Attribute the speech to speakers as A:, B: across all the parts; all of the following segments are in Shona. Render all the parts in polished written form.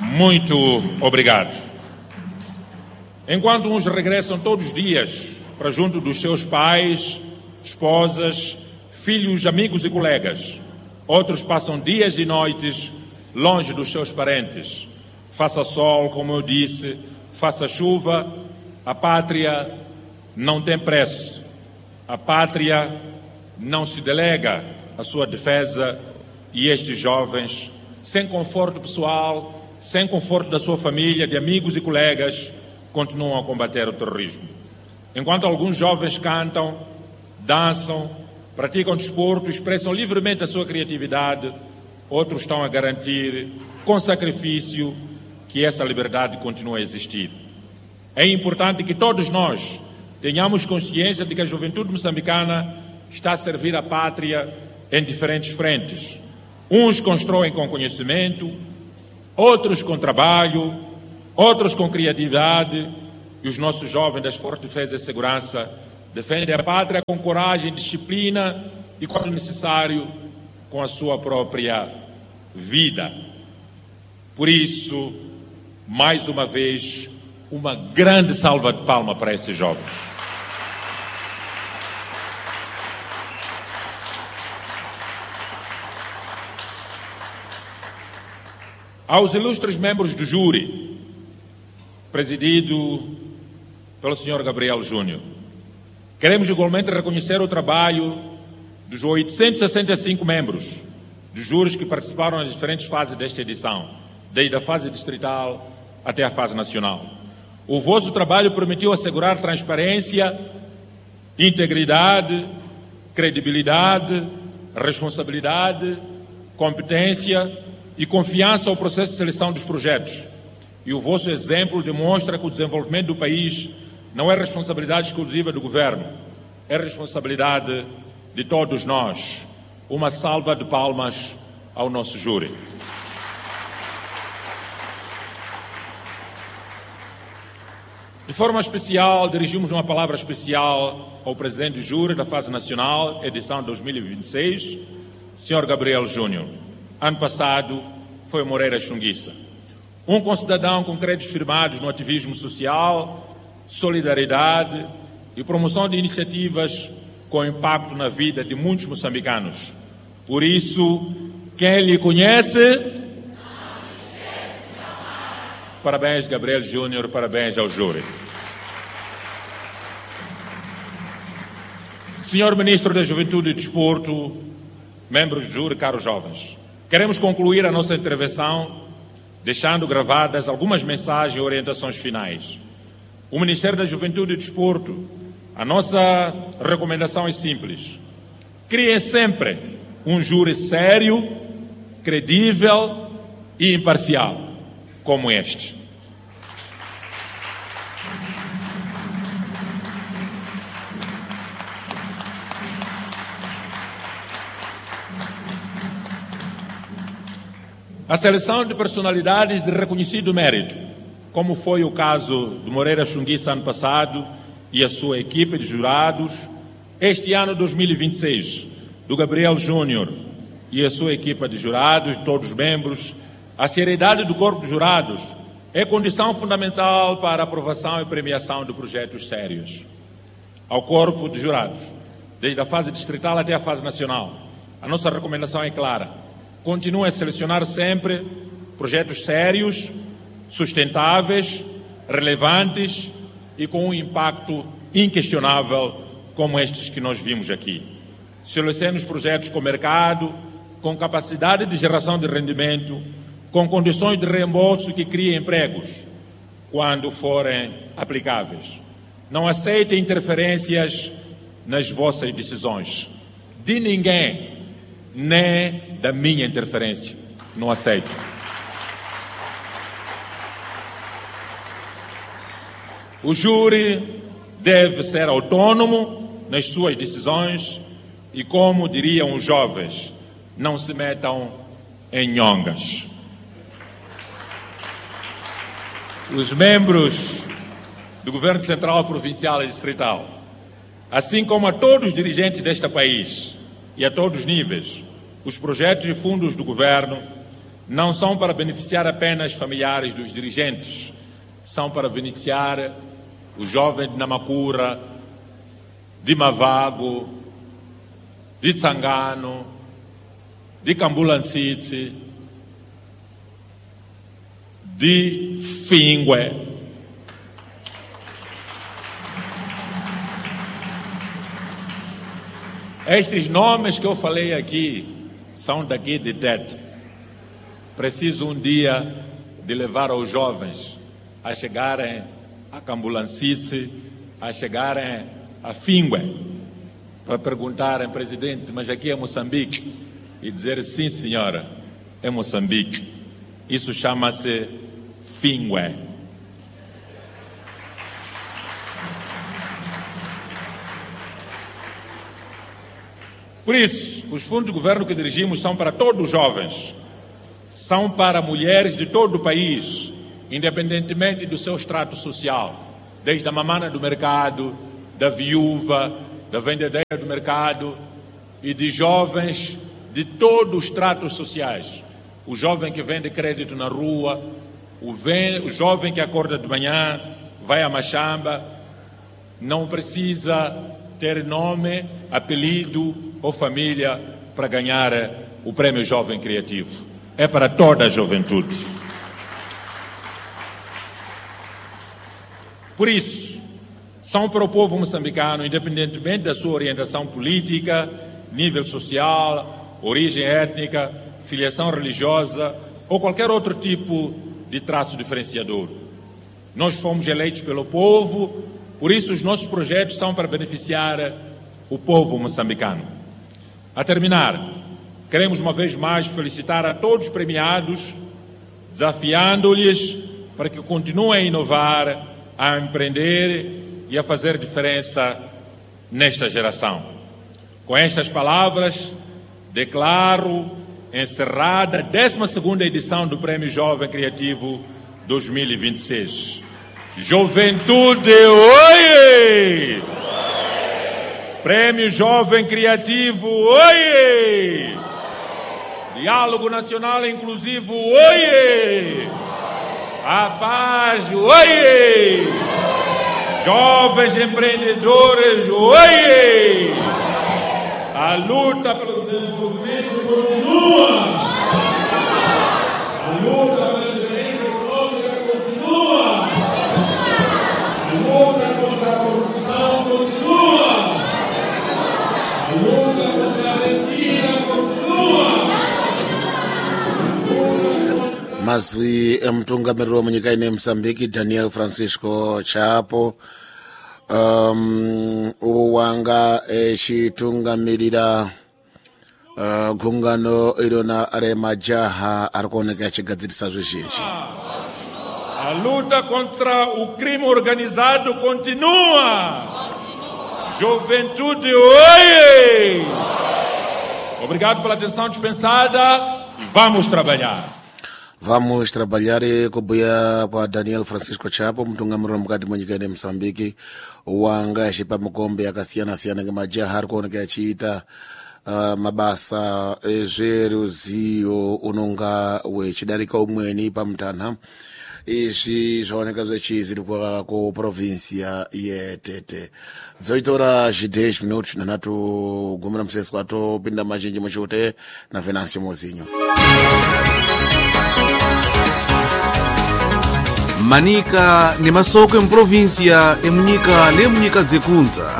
A: Muito obrigado. Enquanto uns regressam todos os dias para junto dos seus pais, esposas, filhos, amigos e colegas, outros passam dias e noites longe dos seus parentes. Faça sol, como eu disse, faça chuva, a pátria não tem preço. A pátria não se delega à sua defesa e estes jovens, sem conforto pessoal, sem conforto da sua família, de amigos e colegas, continuam a combater o terrorismo. Enquanto alguns jovens cantam, dançam, praticam desporto, expressam livremente a sua criatividade, outros estão a garantir, com sacrifício, que essa liberdade continue a existir. É importante que todos nós tenhamos consciência de que a juventude moçambicana está a servir a pátria em diferentes frentes. Uns constroem com conhecimento, outros com trabalho, outros com criatividade, e os nossos jovens das Forças de Defesa e Segurança defendem a pátria com coragem, disciplina e, quando necessário, com a sua própria vida. Por isso, mais uma vez, uma grande salva de palmas para esses jovens. Aos ilustres membros do júri, presidido pelo Sr. Gabriel Júnior, queremos igualmente reconhecer o trabalho dos 865 membros dos júris que participaram nas diferentes fases desta edição, desde a fase distrital até a fase nacional. O vosso trabalho permitiu assegurar transparência, integridade, credibilidade, responsabilidade, competência e confiança ao processo de seleção dos projetos. E o vosso exemplo demonstra que o desenvolvimento do país não é responsabilidade exclusiva do governo, é responsabilidade de todos nós. Uma salva de palmas ao nosso júri. De forma especial, dirigimos uma palavra especial ao presidente do júri da fase nacional, edição 2026, Sr. Gabriel Júnior. Ano passado foi o Moreira Chunguissa. Um concidadão com créditos firmados no ativismo social, solidariedade e promoção de iniciativas com impacto na vida de muitos moçambicanos. Por isso, quem lhe conhece... Parabéns, Gabriel Júnior, parabéns ao júri. Senhor Ministro da Juventude e Desporto, membros do júri, caros jovens, queremos concluir a nossa intervenção deixando gravadas algumas mensagens e orientações finais. O Ministério da Juventude e Desporto, a nossa recomendação é simples. Criem sempre um júri sério, credível e imparcial, como este. A seleção de personalidades de reconhecido mérito, como foi o caso do Moreira Chunguissa ano passado e a sua equipe de jurados, este ano 2026, do Gabriel Júnior e a sua equipe de jurados, todos os membros, a seriedade do corpo de jurados é condição fundamental para a aprovação e premiação de projetos sérios. Ao corpo de jurados, desde a fase distrital até a fase nacional, a nossa recomendação é clara. Continue a selecionar sempre projetos sérios, sustentáveis, relevantes e com um impacto inquestionável como estes que nós vimos aqui. Selecione os projetos com mercado, com capacidade de geração de rendimento, com condições de reembolso que criem empregos, quando forem aplicáveis. Não aceite interferências nas vossas decisões. De ninguém, nem da minha interferência. Não aceito. O júri deve ser autônomo nas suas decisões e, como diriam os jovens, não se metam em nhongas. Os membros do Governo Central, Provincial e Distrital, assim como a todos os dirigentes deste país e a todos os níveis, os projetos e fundos do Governo não são para beneficiar apenas familiares dos dirigentes, são para beneficiar os jovens de Namacura, de Mavago, de Tsangano, de Cambulantsitsi, de Fingue. Estes nomes que eu falei aqui são daqui de Tete. Preciso um dia de levar os jovens a chegarem a Cambulantsitsi, a chegarem a Fingue, para perguntarem, presidente, mas aqui é Moçambique? E dizer, sim senhora, é Moçambique. Isso chama-se Fingue. Por isso, os fundos de governo que dirigimos são para todos os jovens, são para mulheres de todo o país, independentemente do seu extrato social, desde a mamana do mercado, da viúva, da vendedeira do mercado e de jovens de todos os estratos sociais. O jovem que vende crédito na rua, o jovem que acorda de manhã, vai à machamba, não precisa ter nome, apelido ou família para ganhar o Prêmio Jovem Criativo. É para toda a juventude. Por isso, são para o povo moçambicano, independentemente da sua orientação política, nível social, origem étnica, filiação religiosa ou qualquer outro tipo de traço diferenciador. Nós fomos eleitos pelo povo, por isso os nossos projetos são para beneficiar o povo moçambicano. A terminar, queremos uma vez mais felicitar a todos os premiados, desafiando-lhes para que continuem a inovar, a empreender e a fazer diferença nesta geração. Com estas palavras, declaro encerrada a 12ª edição do Prêmio Jovem Criativo 2026. Juventude, oie! Prêmio Jovem Criativo, oie! Diálogo Nacional Inclusivo, oie! A paz, oie! Jovens empreendedores, oie! A luta pelo desenvolvimento continua! A luta pela independência econômica continua! A luta contra a corrupção continua! A luta contra a mentira continua!
B: Mazwi mtungamiriri munyika ine Mozambique Daniel Francisco Chapo wanga chitungamirira gungano irona remajaha arikuoneka achigadzirisa zvizhinji.
A: A luta contra o crime organizado continua. Juventude, oie! Obrigado pela atenção dispensada e vamos trabalhar.
B: Vamos trabalhar kubuya kwa Daniel Francisco Chapo mtungamiriri mukati mwenyika ine Mozambique wanga achipa mukombe akasiyana-siyana ngemajaha arikuoneka achiita mabasa ezveruzivo unonga wechidarika umweni pamutanha. Izvi zvaoneka zvichizirirwa kuprovinsia yeTete. Dzoitora 10 minutos nanatu gumira musesi watopinda mazhinji muchiute na Venancio Mozinho.
C: Manika ni masoko mprovinsia emunyika lemunyika dzekunza.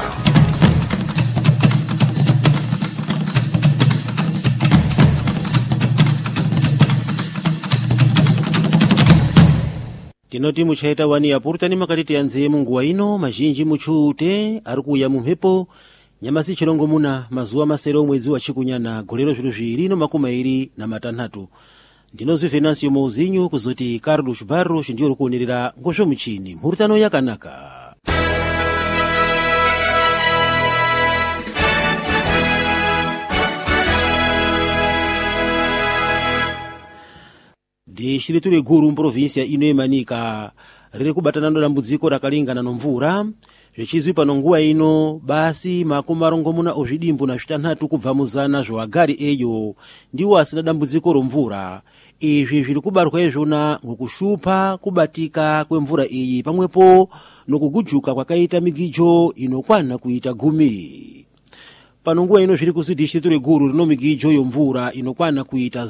D: Tinoti muchaita wani yapurutani makatiti yanzemu nguwa ino mazhinji muchute arikuya mumhepo nyamasi chilongo muna mazuwa masero mwezi wa chikunyana golero zviru zviiri makumi na matanhatu. Ndinozi Venancio Mozinho kuzoti Carlos Barros ndiyo rikuonerera ngozvo muchini mhurutano yakanaka. Dishi ritu guru mprovinsia ino yemanika riri kubatana dambudziko rakalingana nomvura zvichizwi pano nguwa ino basi makumi marongomuna ozvidimbu na zvitanhatu kubva muzana zvawagari eyo ndiwo asina dambudziko romvura izvi vili kubarwa izvona ngokuxupha kubatika kwemvura iyi pamwepo nokugujuka kwakaita migijo inokwana kuita 10. Pano nguwa ino zviri kudistritu Guru rino migijo yomvura inokwana kuita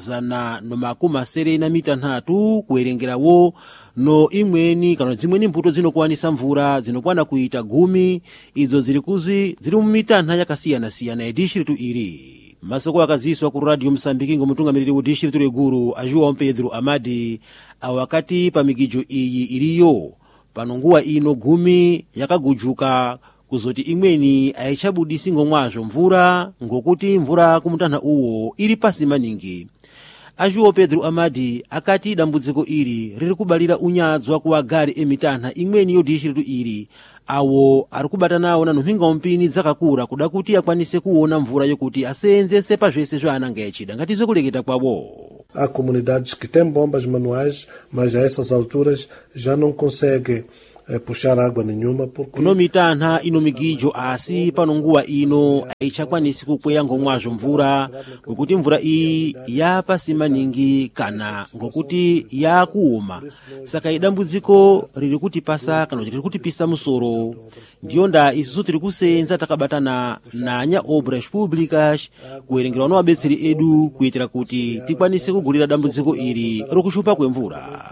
D: 193 kuwerengerawo no imweni kana zimweni mbuto zinokwanisa mvura zinokwana kuita 10 izo ziri mumitantha yakasiyana-siyana ya distritu iri. Masoko akaziswa ku Radio Msambiki ngomutungamiriri wa distritu Guru João Pedro Amadi awakati pa migijo iyi iliyo pano nguwa ino 10 yakagujuka kuzoti imweni aichabudisi ngomwazvo mvura ngokuti mvura kumutantha uwo ili pasi maningi. João Pedro Amadi akati dambudziko ili riri kubalira unyadzwa ku agari emitantha imweni yo distritu ili awo ari kubata nawo na mphinga umpini dzakakura kuda kuti akwanise kuona mvura yokuti asenzese pa zvese zvaananga yachida ngati zokuleketa kwawo.
E: Há comunidades que têm bombas manuais, mas a essas alturas já não consegue puxar água nenhuma porque
D: kuno mitantha ino migijo asi pano nguwa ino aichakwanisi kukweya ngomwazvo mvura ngokuti mvura iyi yapasi maningi kana ngokuti yakuuma saka idambudziko riri kutipasa kana riri kutipisa musoro. Ndiyo nda isusu tiri kusenza takabatana na obras públicas kuwerengera no abetseri edu kuitira kuti tikwanise kugulira dambudziko iri rokuxupha kwemvura.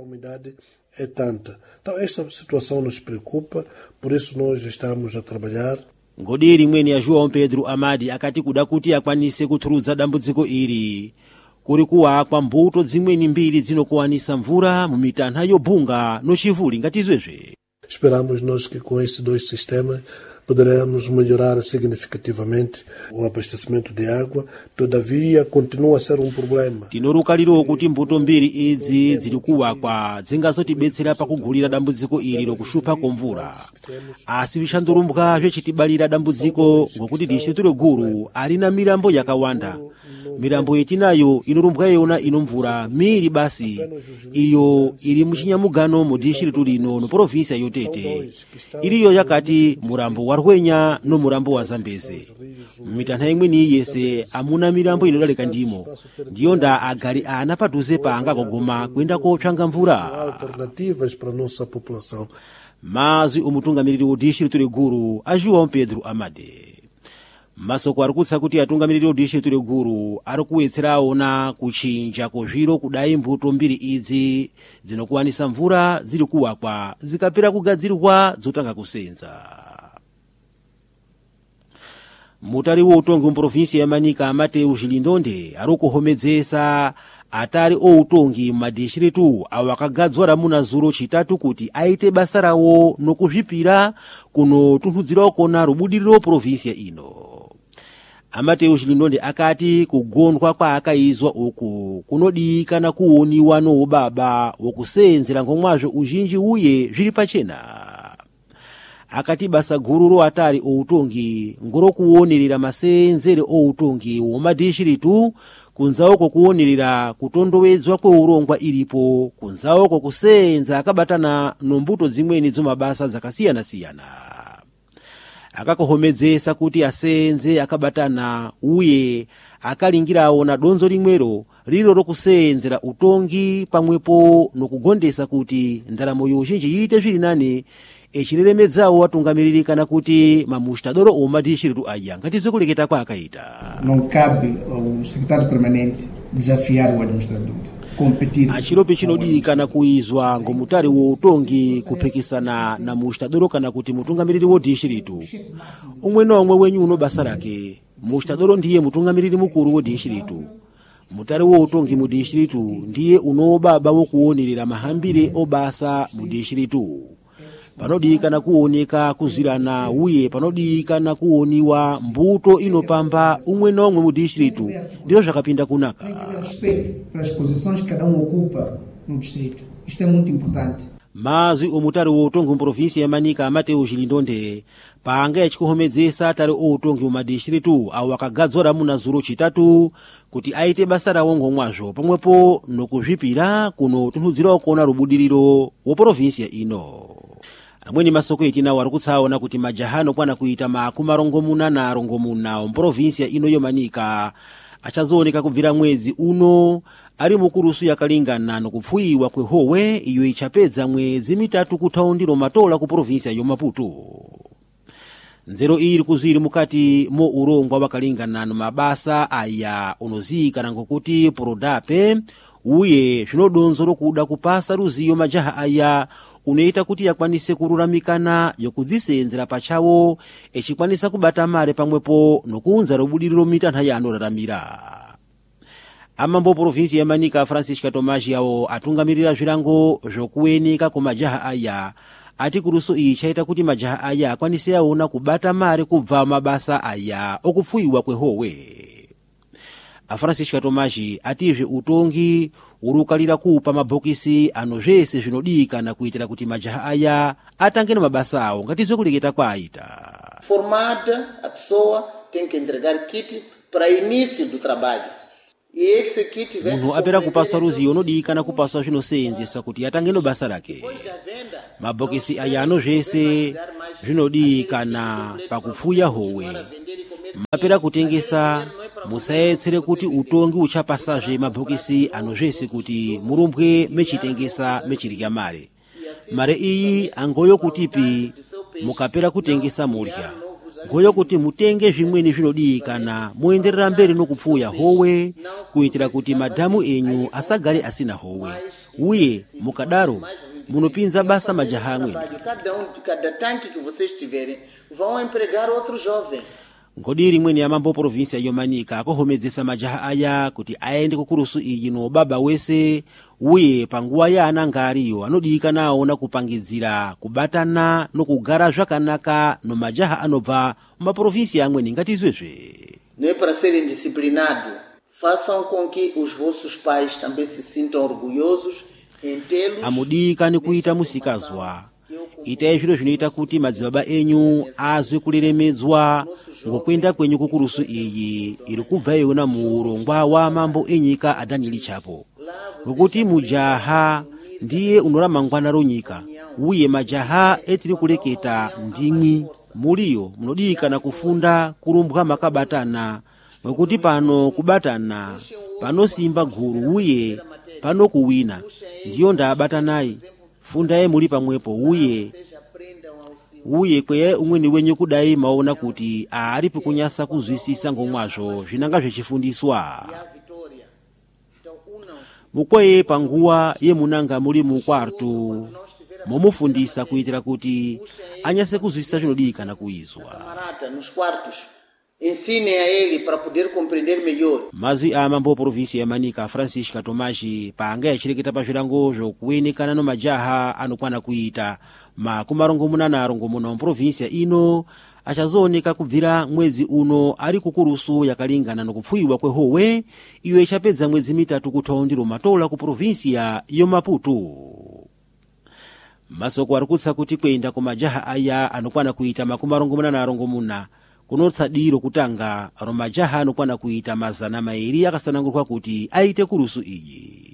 E: É tanta. Então esta situação nos preocupa, por isso nós estamos a trabalhar.
D: Ngodiri imweni ya João Pedro Amadi akati kuda kuti akwanise kuthuludza dambudziko iri kuri kuwakwa mbuto zimweni mbiri zinokuwanisa mvura mu mitantha yobunga no chivuli ngati izwezve.
E: Esperamos nós que com esses dois sistemas poderemos melhorar significativamente o abastecimento de água, todavia continua a ser problema.
D: Tinorukaliro kuti mbuto mbiri idzi ziri kuwakwa dzingazotibetsera pakugulira dambudziko iri rokuxupha komvura. Asi vichandurumbwa zvechitibalira dambudziko ngokuti distritu Guru alina milambo yakawanda. Milambo yetinayo inorumbwa yona inomvura miri basi iyo iri muchinyamugano mu distritu lino no provinsia yotete iliyo yakati murambo wa Rwenya no murambo wa Zambeze. Mitantha imweni yese amuna milambo inodaleka ndimo ndiyo nda agali ana paduze panga kogoma kwenda kopsanga mvura.
E: Alternativas para nossa população.
D: Mazi umutungamiriri wa distritu Guru João Pedro Amadi. Masoko arikutsa kuti atungamiriri wa distritu Guru ari kuwetserawo na kuchinja kozviro kudai mbuto mbiri idzi dzinokuwanisa mvura ziri kuwakwa zikapera kugadzirwa dzotanga kusenza. Mutari wa utongi mprovinsia ya Manika Mateus Lindonde ari kuhomedzesa atari outongi madistritu awakagadzwa ramuna zuro chitatu kuti aite basa rawo nokuzvipira kuno tunhudzira kona rubudiriro provinsia ino. Mateus Lindonde akati kugondwa kwa akaizwa uku kunodikana kuoniwa no baba wokusenzera ngomwazvo uzhinji uye zviri pachena. Akati basa guru ro atari outongi ngoro kuonerera masenzere outongi womadishiritu kunzaoko kuonerera kutondowedzwa kweurongwa ilipo kunzaoko kusenza akabatana nombuto dzimweni dzomabasa dzakasiyana-siyana. Akakohomedzesa kuti asenze akabatana uye akalingirawo na donzo limwero lilo rokusenzera utongi pamwepo nokugondesa kuti ndalamo yozhinji yite zviri nane echirelemedzawo watungamiriri kana kuti mamustadoro omadishiritu aya ngati zokuleketa kwa akaita.
F: Não cabe ao secretário permanente desafiar o administrador.
D: Achilope chinodikana kuizwa ngomutari wa utongi kuphikisana na mustadoro kana kuti mutungamiriri wa distritu. Umwe nomwe wenyu uno basa lake. Mustadoro ndiye mutungamiriri mukuru wa distritu. Mutari wa utongi mu distritu ndiye uno baba wokuonerera mahambire obasa mu distritu. Panodikana kuoneka kuzirana uye panodikana kuoniwa mbuto inopamba umwe nomwe mu distritu ndilo zvakapinda kunaka.
F: Para as posições que cada ocupa no distrito. Isto é muito importante.
D: Mazi omutari wa utongi mu provinsia ya Manika Mateus Lindonde panga yachikuhomedzesa atari outongi mu madistritu awo akagadzwa ramuna zuro chitatu kuti aite basa rawo ngomwazvo pamwepo nokuzvipira kuno tunhudzirawo kona rubudiriro wa provinsia ino. Amweni masoko etinawo arikutsaona kuti majahano kwana kuita makumarongomuna na rongomuna mu provinsia ino yo Manika achazooneka kubvira mwezi uno ali mukurusu yakalingana nokupfuyiwa kwehowe iyo ichapedza mwezi mitatu kuthawo ndilo matola ku provinsia ya Maputo. Nzero ili kuzili mukati mo urongwa wakalingana mabasa aya unozikana ngokuti Prodape uye zvinodonzoro kuda kupasa ruziyo majaha aya uneita kuti yakwanise kururamikana yokudzisenzera pachawo echikwanisa kubata mare pamwepo nokuunza robudiliro mitantha ya anoraramira. Amambo provinsi ya Manika Francis Katomaji yawo atungamirira zvilango zvokuwenika ku majaha aya ati kuruso iyi chaita kuti majaha aya akwanise aona kubata mare kubva mabasa aya okupfuyiwa kwehowe. Francis Katomaji atizve utongi urukalira kupa mabhokisi ano zvese zvinodikana kuitira kuti majaha aya atangene mabasa awo ngatizwe kuleketa kwaita.
G: Formada, a pessoa tem que entregar kit para início do trabalho.
D: Munhu apera kupaswa ruziyo unodikana kupaswa zvinoseenzesa kuti atangene basa rake. Mabhokisi aya ano zvese zvinodikana pakupfuya howe. Mapera kutengesa musaetsere kuti utongi uchapasazve mabhokisi ano zvese kuti murumbwe mechitengesa mechirya mare. Mare iyi angoyo kutipi mukapera kutengesa mulya. Ngoyo kuti mutenge zvimweni zvinodikana muenderera mberi nokupfuya howe kuitira kuti madhamu enyu asagale asina howe. Uye mukadaro munopinza basa majaha amweni.
G: Cada tanque que vocês tiverem vão empregar outro jovem.
D: Ngodi rimweni ya mambo provinsia ya Manika akohomedzesa majaha aya kuti aende kukurusu iyi no baba wese uye panguwa ya ananga ariyo anodikana aona kupangidzira kubatana nokugara zvakanaka no majaha anobva mumaprovinsia amweni ngatizwezve.
G: Não é para serem disciplinados. Façam com que os vossos pais também se sintam orgulhosos em tê-los.
D: Amudikani kuita musikazwa. Itai zviro zvinoita kuti madzibaba enyu azwe kuleremedzwa ngokwenda kwenyu kukurusu iyi iri kubva yona muurongwa wa mambo enyika aDaniel Chapo. Ngokuti mujaha ndiye unorama mangwana ronyika uye majaha etiri kuleketa ndimwi muliyo munodikana kufunda kurumbwa makabatana ngokuti pano kubatana pano simba guru uye pano kuwina ndiyo ndabatanayi fundaye muli pamwepo uye kweye umweni wenyu kudai maona kuti aripi kunyasa kuzwisisa ngomwazvo zvinanga zvechifundiswa. Mukweye panguwa yemunanga muli mu kwarto momufundisa kuitira kuti anyase kuzwisisa zvinodikana kuizwa.
G: Ensine a ele para poder compreender melhor.
D: Mazwi amambo provinsia ya Manika Francis Katomaji panga yachireketa pazvilango zvokuwenekana no majaha anokwana kuita makumarongomuna provinsia ino achazooneka kubvira mwezi uno ari kukurusu yakalingana nokupfuyiwa kwehowe iyo ichapedza mwezi mitatu kuthawo ndilo matola ku provinsia ya Maputo. Masoko arikutsa kuti kwenda ku majaha aya anokwana kuita makumarongomuna kunotsadiro kutanga romajaha anokwana kuita 200 akasanangurwa kuti aite kurusu iyi.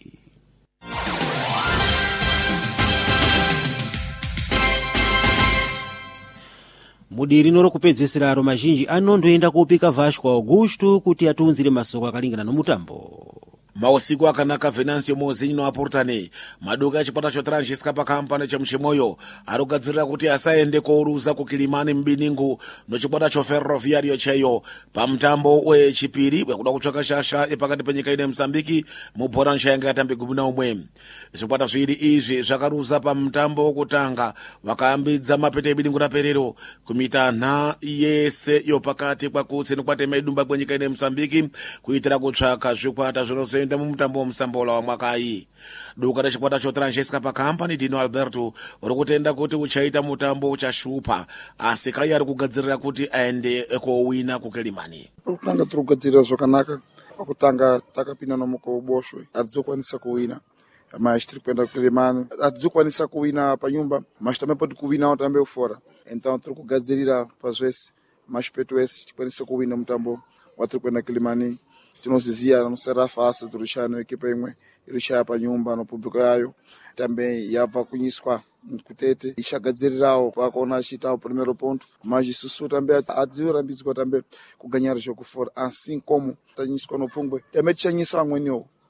D: Mudiri noro kupedzesera romazhinji anondoenda kupika Vasco Augusto kuti atunzire masoko akalingana nomutambo.
B: Mausiku akanaka Venancio Mozinho aportane maduka echipata chotranshiska pakampani chemuchimoyo arikugadzirira kuti asaende kouruza kukilimani mbiningu nochipata choferroviario cheyo pamutambo wechipiri wekuda kutsvaka shasha epakati penyika ine Mozambiki mubhora nshayanga yatambe 11. Zvikwata zviri izvi zvakaruza pamutambo wokutanga vakaambidza mapete ebidingu raperero kumitanha yese yopakati kwakutse nokwatema idumba kwenyika ine Mozambiki kuitira kutsvaka zvikwata zvinozoenda mumutambo womusambola wa mwakayi. Duka rechikwata chotranshiska pakampani Dino Alberto urikutenda kuti uchaita mutambo uchashupa asi kai ari kugadzirira kuti aende kowina kukilimani.
H: Pakutanga tiri kugadzirira zvakanaka. Pakutanga takapinda nomukoboshwe adzokwanisa kuwina. Mas tiri kuenda kukilimani adzokwanisa kuwina panyumba mas também pode kuwina tambe fora. Então tiri kugadzirira pazvese maspeto ese tikwanisa kuwina mutambo watiri kuenda kukilimani. Tinozizia não será fácil turishaya nekipa imwe irishaya panyumba no público yayo também yabva kunyiswa kutete ichagadzirirawo kwakuona achita o primeiro ponto mas isusu também adzirambidzwa também kuganyara jogo fora assim como tanyiswa no pungwe também tichanyisa amweniwo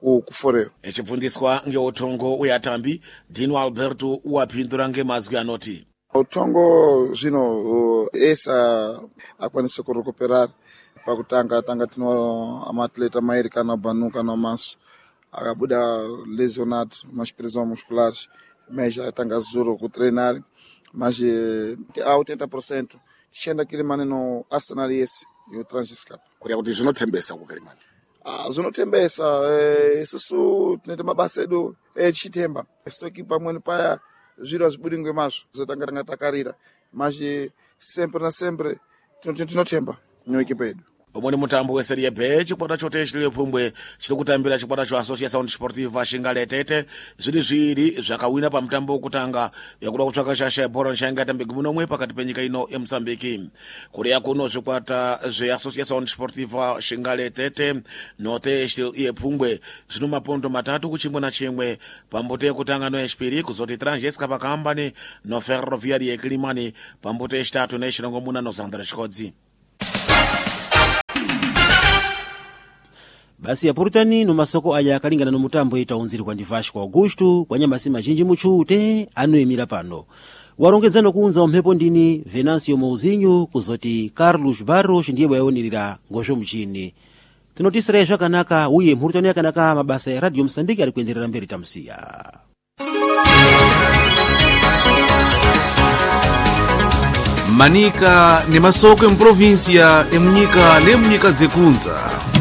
H: kuforero.
B: Echibvunziswa ngeutongo uyatambi Dino Alberto wapindura ngemazwi anoti
H: utongo zvino esa akwanise kurecuperar pakutanga tino amatleta mairi kana Banu kana Maso akabuda lesionado umas prisões musculares, mas já tanga zuro kutreinar, mas a 80% tichenda Kilimani no Arsenal esse e o Transiscap.
B: kuria kuti zvinotembesa kuKilimani.
H: Zvinotembesa isusu tinoita mabasa edu tichitemba soki pamweni paya zviro hazvibudi ngemazvo zotanga takarira, mas sempre na sempre tinotemba neekipa yedu.
B: Umwe mutambo weserie B chikwata choteshe Lepumbwe chiri kutambira chikwata cha Associação Desportiva Xingaletete zviri zvakawina pamutambo wokutanga yakuda kutsvaka shasha yebhora nchaingatambe munomwe pakati penyika ino yeMozambique. Kuria kuno zvikwata zveAssociação Desportiva Xingaletete noteshe Lepumbwe zvino mapondo 3 kuchimwe na chimwe pambote yekutanga noyechipiri kuzoti Transisca pakambani no Ferroviária yeKilimani pambote yechitatu nechirongomuna noZandra Chikodzi.
D: basi ya Purutani no masoko aya akalingana no mutambo itaunzirwa ndi Vasco Augusto kwa nyamasi mazhinji muchute anoyimira pano warongedzano kuunza mphepo ndini Venancio Mouzinho kuzoti Carlos Barros ndiye wayaonirira ngozvo mchini tinotisira zvakanaka uye Purutani yakanaka mabasa ya Radio Mozambique ari kuenderera mberi tamsiya.
C: Manika ni masoko mprovinsia emnyika lemnyika dzekunza